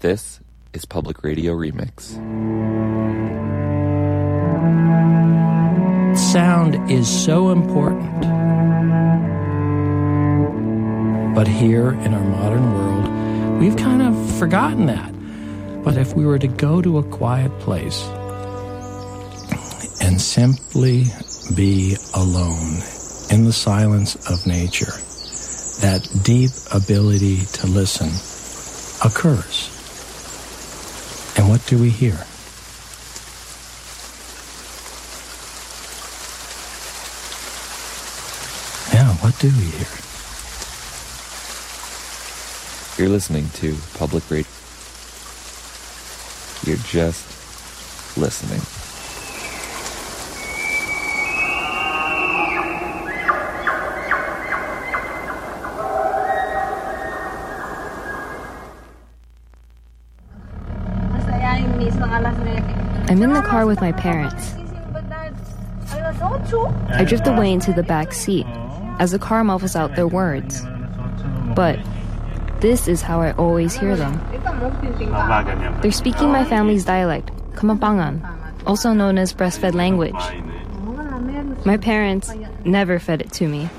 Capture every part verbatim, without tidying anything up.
This is Public Radio Remix. Sound is so important. But here in our modern world, we've kind of forgotten that. But if we were to go to a quiet place and simply be alone in the silence of nature, that deep ability to listen occurs. And what do we hear? Yeah, what do we hear? You're listening to Public Radio. You're just listening. I'm in the car with my parents. I drift away into the back seat as the car muffles out their words. But this is how I always hear them. They're speaking my family's dialect, Kamapangan, also known as breastfed language. My parents never fed it to me.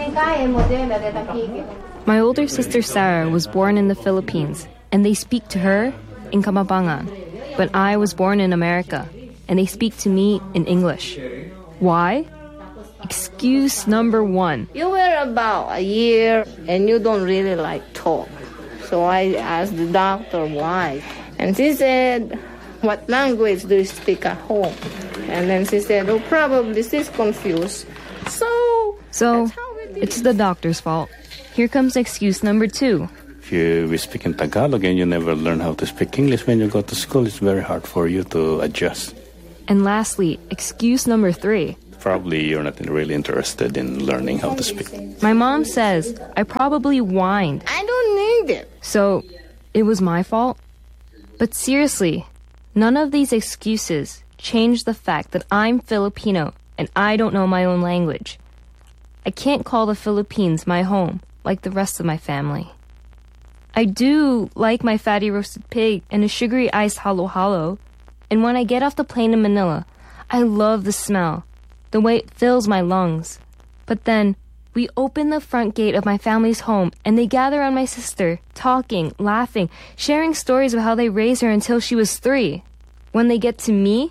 My older sister Sarah was born in the Philippines, and they speak to her in Kamapangan. But I was born in America, and they speak to me in English. Why? Excuse number one. You were about a year and you don't really like talk. So I asked the doctor why. And she said, what language do you speak at home? And then she said, oh, probably she's confused. So, so it's the doctor's fault. Here comes excuse number two. If you we speak in Tagalog and you never learn how to speak English when you go to school, it's very hard for you to adjust. And lastly, excuse number three. Probably you're not really interested in learning how to speak. My mom says I probably whined. I don't need it. So, it was my fault? But seriously, none of these excuses change the fact that I'm Filipino and I don't know my own language. I can't call the Philippines my home like the rest of my family. I do like my fatty roasted pig and a sugary iced halo-halo. And when I get off the plane in Manila, I love the smell, the way it fills my lungs. But then, we open the front gate of my family's home and they gather on my sister, talking, laughing, sharing stories of how they raised her until she was three. When they get to me,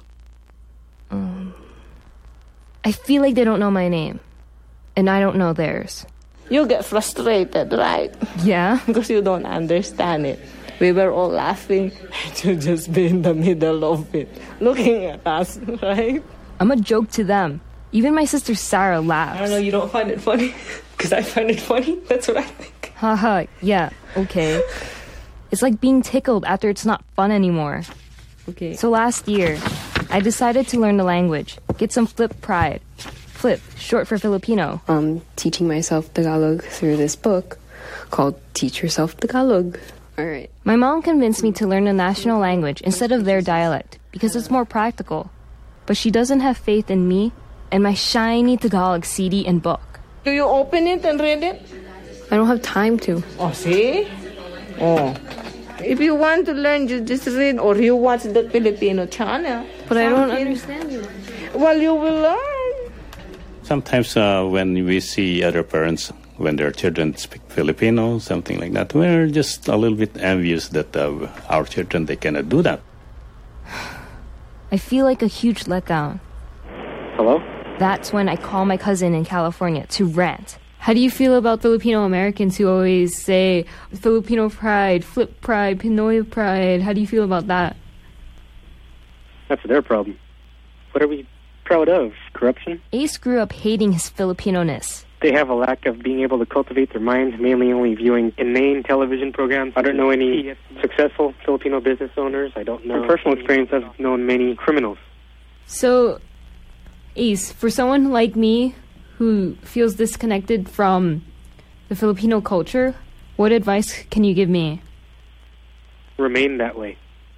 um, I feel like they don't know my name. And I don't know theirs. You get frustrated, right? Yeah? Because you don't understand it. We were all laughing to just be in the middle of it, looking at us, right? I'm a joke to them. Even my sister Sarah laughs. I don't know, you don't find it funny? Because I find it funny. That's what I think. Haha, yeah, okay. It's like being tickled after it's not fun anymore. Okay. So last year, I decided to learn the language, get some Flip Pride. Flip, short for Filipino. Um, teaching myself Tagalog through this book called Teach Yourself Tagalog. All right. My mom convinced me to learn the national language instead of their dialect because it's more practical. But she doesn't have faith in me and my shiny Tagalog C D and book. Do you open it and read it? I don't have time to. Oh, see? Oh. If you want to learn, you just read or you watch the Filipino channel. But I don't understand it. Well, you will learn. Sometimes uh, when we see other parents, when their children speak Filipino, something like that, we're just a little bit envious that uh, our children, they cannot do that. I feel like a huge letdown. Hello? That's when I call my cousin in California to rant. How do you feel about Filipino Americans who always say Filipino pride, Flip pride, Pinoy pride? How do you feel about that? That's their problem. What are we proud of? Corruption? Ace grew up hating his Filipino-ness. They have a lack of being able to cultivate their minds, mainly only viewing inane television programs. I don't know any successful Filipino business owners. I don't know. From personal experience, I've known many criminals. So, Ace, for someone like me who feels disconnected from the Filipino culture, what advice can you give me? Remain that way.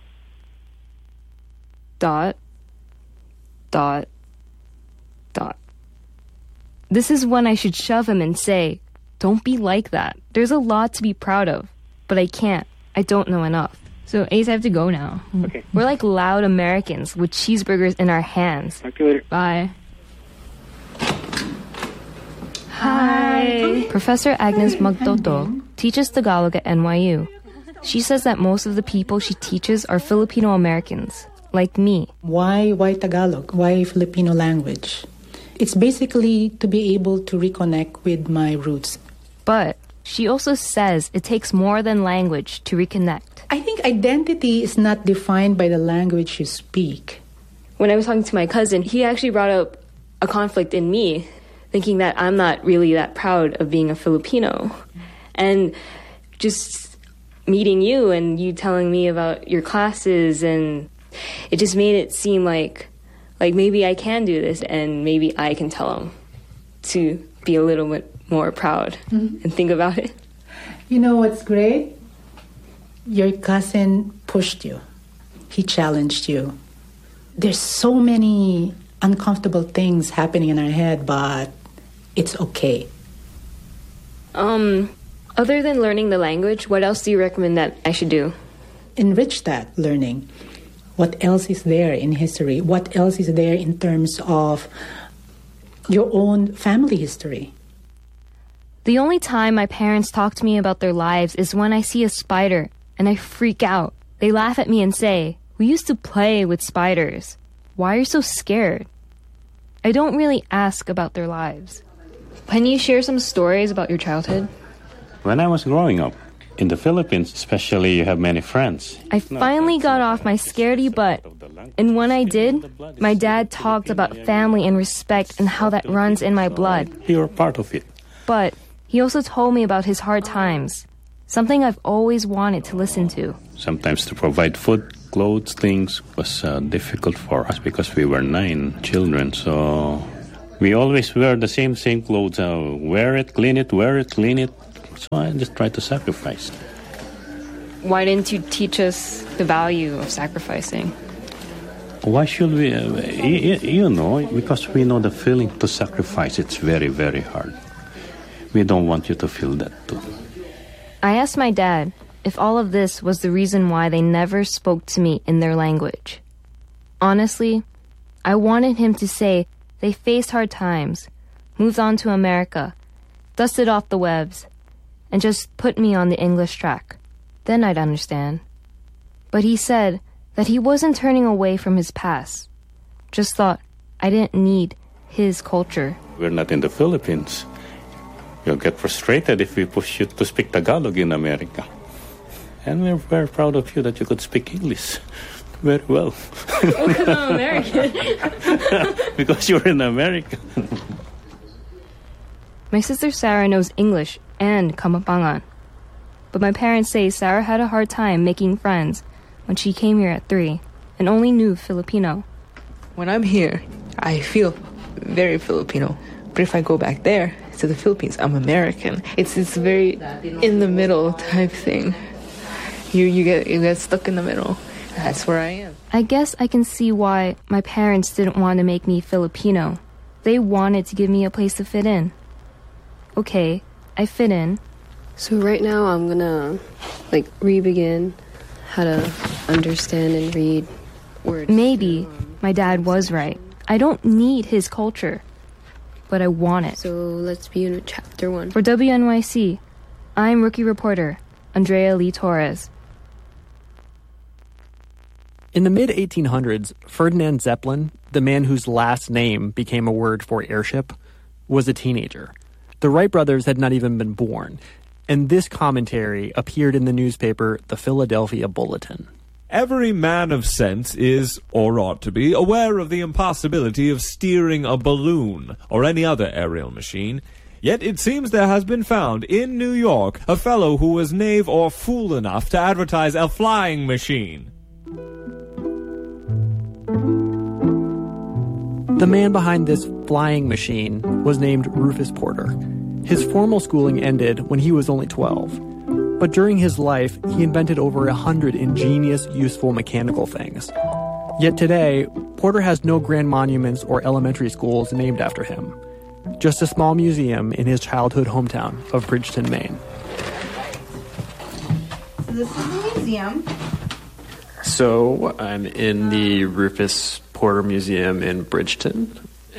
Dot. Dot. Dot. This is when I should shove him and say, don't be like that. There's a lot to be proud of, but I can't. I don't know enough. So, Ace, I have to go now. Okay. We're like loud Americans with cheeseburgers in our hands. Talk to you later. Bye. Hi. Professor Agnes Magdoto teaches Tagalog at N Y U. She says that most of the people she teaches are Filipino Americans, like me. Why, why Tagalog? Why Filipino language? It's basically to be able to reconnect with my roots. But she also says it takes more than language to reconnect. I think identity is not defined by the language you speak. When I was talking to my cousin, he actually brought up a conflict in me, thinking that I'm not really that proud of being a Filipino. And just meeting you and you telling me about your classes, and it just made it seem like like maybe I can do this and maybe I can tell him to be a little bit more proud mm-hmm. and think about it. You know what's great? Your cousin pushed you. He challenged you. There's so many uncomfortable things happening in our head, but it's okay. Um, other than learning the language, what else do you recommend that I should do? Enrich that learning. What else is there in history? What else is there in terms of your own family history? The only time my parents talk to me about their lives is when I see a spider and I freak out. They laugh at me and say, "We used to play with spiders. Why are you so scared?" I don't really ask about their lives. Can you share some stories about your childhood? When I was growing up, in the Philippines especially, you have many friends. I finally got off my scaredy butt. And when I did, my dad talked about family and respect and how that runs in my blood. You're part of it. But he also told me about his hard times, something I've always wanted to listen to. Sometimes to provide food, clothes, things was uh, difficult for us because we were nine children. So we always wear the same, same clothes. Uh, wear it, clean it, wear it, clean it. So I just try to sacrifice. Why didn't you teach us the value of sacrificing? Why should we? Uh, you, you know, because we know the feeling to sacrifice. It's very, very hard. We don't want you to feel that too. I asked my dad if all of this was the reason why they never spoke to me in their language. Honestly, I wanted him to say they faced hard times, moved on to America, dusted off the webs, and just put me on the English track. Then I'd understand. But he said that he wasn't turning away from his past, just thought I didn't need his culture. We're not in the Philippines. You'll get frustrated if we push you to speak Tagalog in America. And we're very proud of you that you could speak English very well. Because I'm American. Because you're in America. My sister Sarah knows English and Kamapangan. But my parents say Sarah had a hard time making friends when she came here at three and only knew Filipino. When I'm here, I feel very Filipino. But if I go back there to the Philippines, I'm American. It's this very in the middle type thing. You you get you get stuck in the middle. That's where I am. I guess I can see why my parents didn't want to make me Filipino. They wanted to give me a place to fit in. Okay, I fit in. So right now I'm gonna like re-begin how to understand and read words. Maybe my dad was right. I don't need his culture, but I want it. So let's begin with chapter one. For W N Y C, I'm rookie reporter Andrea Lee Torres. In the mid eighteen hundreds, Ferdinand Zeppelin, the man whose last name became a word for airship, was a teenager. The Wright brothers had not even been born, and this commentary appeared in the newspaper The Philadelphia Bulletin. Every man of sense is, or ought to be, aware of the impossibility of steering a balloon or any other aerial machine. Yet it seems there has been found in New York a fellow who was knave or fool enough to advertise a flying machine. The man behind this flying machine was named Rufus Porter. His formal schooling ended when he was only twelve. But during his life, he invented over a hundred ingenious, useful mechanical things. Yet today, Porter has no grand monuments or elementary schools named after him. Just a small museum in his childhood hometown of Bridgeton, Maine. So this is the museum. So I'm in the Rufus Porter Museum in Bridgeton,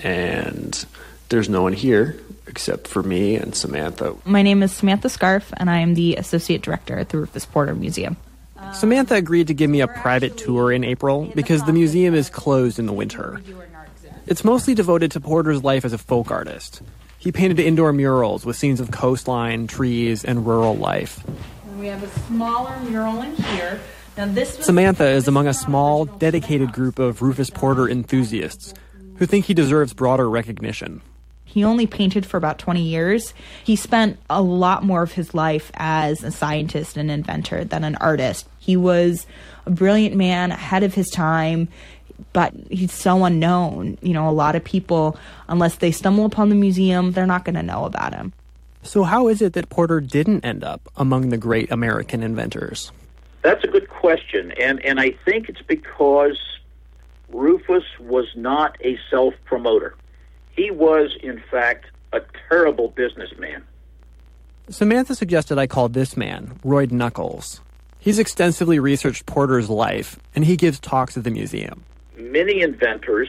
and there's no one here except for me and Samantha. My name is Samantha Scarf, and I am the Associate Director at the Rufus Porter Museum. Samantha agreed to give me a private tour in April because the museum is closed in the winter. It's mostly devoted to Porter's life as a folk artist. He painted indoor murals with scenes of coastline, trees, and rural life. And we have a smaller mural in here. Now this was Samantha is among a small, dedicated group of Rufus Porter enthusiasts who think he deserves broader recognition. He only painted for about twenty years. He spent a lot more of his life as a scientist and inventor than an artist. He was a brilliant man, ahead of his time, but he's so unknown. You know, a lot of people, unless they stumble upon the museum, they're not going to know about him. So how is it that Porter didn't end up among the great American inventors? That's a good question, and, and I think it's because Rufus was not a self-promoter. He was, in fact, a terrible businessman. Samantha suggested I call this man Roy Knuckles. He's extensively researched Porter's life, and he gives talks at the museum. Many inventors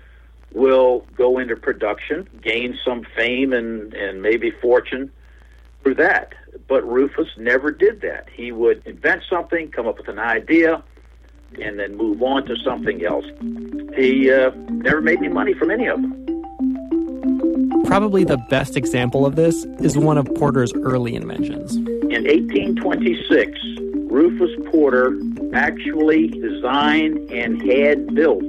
will go into production, gain some fame and, and maybe fortune through that. But Rufus never did that. He would invent something, come up with an idea, and then move on to something else. He uh, never made any money from any of them. Probably the best example of this is one of Porter's early inventions. In eighteen twenty-six, Rufus Porter actually designed and had built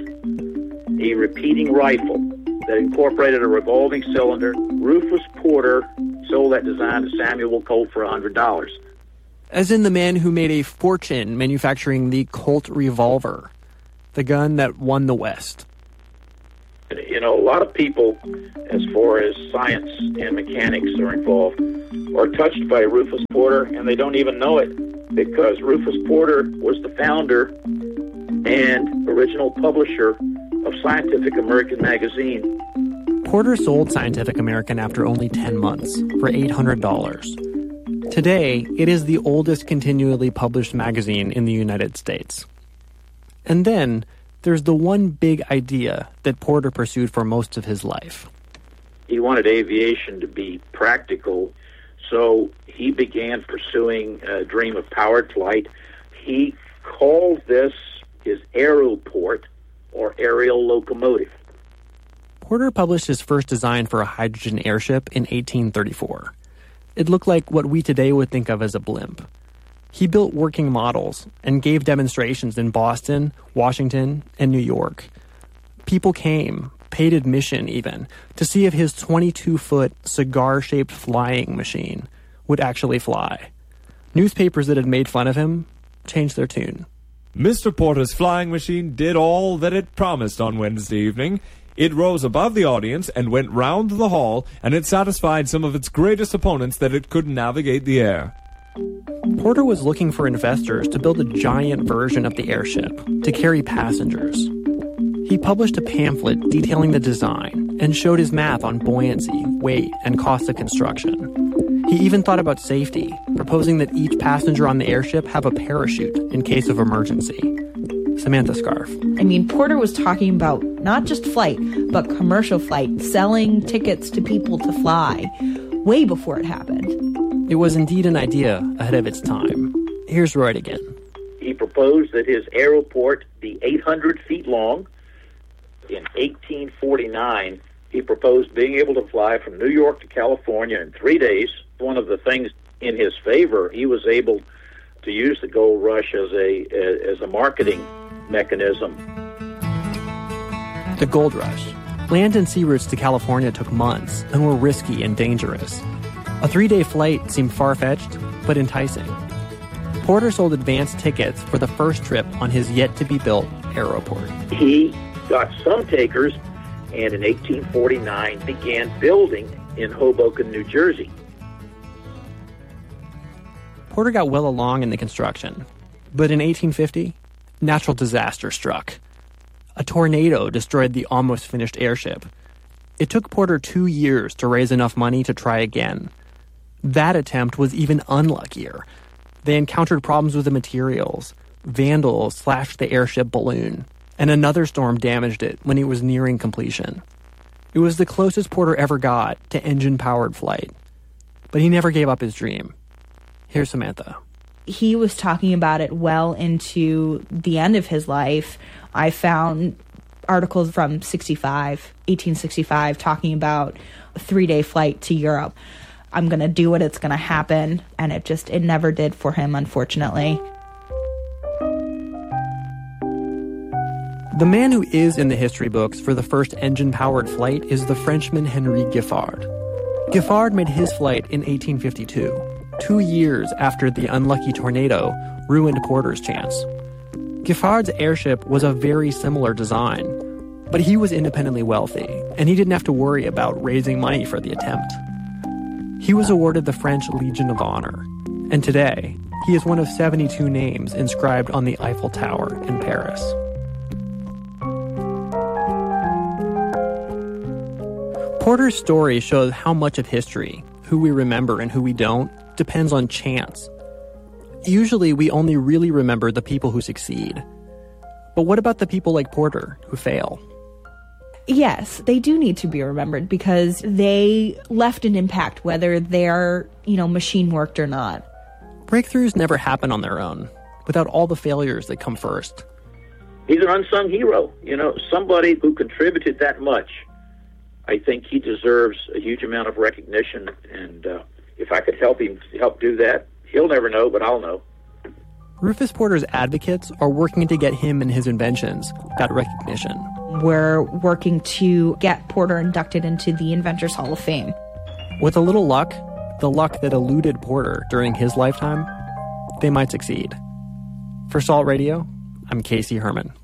a repeating rifle that incorporated a revolving cylinder. Rufus Porter sold that design to Samuel Colt for one hundred dollars. As in the man who made a fortune manufacturing the Colt revolver, the gun that won the West. You know, a lot of people, as far as science and mechanics are involved, are touched by Rufus Porter, and they don't even know it, because Rufus Porter was the founder and original publisher of Scientific American magazine. Porter sold Scientific American after only ten months for eight hundred dollars. Today, it is the oldest continually published magazine in the United States. And then, there's the one big idea that Porter pursued for most of his life. He wanted aviation to be practical, so he began pursuing a dream of powered flight. He called this his aeroport, or aerial locomotive. Porter published his first design for a hydrogen airship in eighteen thirty-four. It looked like what we today would think of as a blimp. He built working models and gave demonstrations in Boston, Washington, and New York. People came, paid admission even, to see if his twenty-two foot cigar-shaped flying machine would actually fly. Newspapers that had made fun of him changed their tune. Mister Porter's flying machine did all that it promised on Wednesday evening. It rose above the audience and went round the hall, and it satisfied some of its greatest opponents that it could navigate the air. Porter was looking for investors to build a giant version of the airship to carry passengers. He published a pamphlet detailing the design and showed his math on buoyancy, weight, and cost of construction. He even thought about safety, proposing that each passenger on the airship have a parachute in case of emergency. Samantha Scarf. I mean, Porter was talking about not just flight, but commercial flight, selling tickets to people to fly, way before it happened. It was indeed an idea ahead of its time. Here's Roy again. He proposed that his aeroport be eight hundred feet long. In eighteen forty-nine, he proposed being able to fly from New York to California in three days. One of the things in his favor, he was able to use the gold rush as a as a marketing mechanism. The gold rush. Land and sea routes to California took months and were risky and dangerous. A three-day flight seemed far-fetched, but enticing. Porter sold advance tickets for the first trip on his yet-to-be-built aeroport. He got some takers, and in eighteen forty-nine began building in Hoboken, New Jersey. Porter got well along in the construction, but in eighteen fifty, natural disaster struck. A tornado destroyed the almost finished airship. It took Porter two years to raise enough money to try again. That attempt was even unluckier. They encountered problems with the materials. vandals slashed the airship balloon, and another storm damaged it when it was nearing completion. It was the closest Porter ever got to engine-powered flight. But he never gave up his dream. Here's Samantha. He was talking about it well into the end of his life. I found articles from sixty-five, eighteen sixty-five, talking about a three-day flight to Europe. I'm going to do it, it's going to happen. And it just, it never did for him, unfortunately. The man who is in the history books for the first engine-powered flight is the Frenchman Henri Giffard. Giffard made his flight in eighteen fifty-two, two years after the unlucky tornado ruined Porter's chance. Giffard's airship was a very similar design, but he was independently wealthy, and he didn't have to worry about raising money for the attempt. He was awarded the French Legion of Honor, and today, he is one of seventy-two names inscribed on the Eiffel Tower in Paris. Porter's story shows how much of history, who we remember and who we don't, depends on chance. Usually, we only really remember the people who succeed. But what about the people like Porter who fail? Yes, they do need to be remembered because they left an impact, whether they're, you know, machine worked or not. Breakthroughs never happen on their own, without all the failures that come first. He's an unsung hero, you know, somebody who contributed that much. I think he deserves a huge amount of recognition, and uh, if I could help him help do that, he'll never know, but I'll know. Rufus Porter's advocates are working to get him and his inventions that recognition. We're working to get Porter inducted into the Inventors Hall of Fame. With a little luck, the luck that eluded Porter during his lifetime, they might succeed. For Salt Radio, I'm Casey Herman.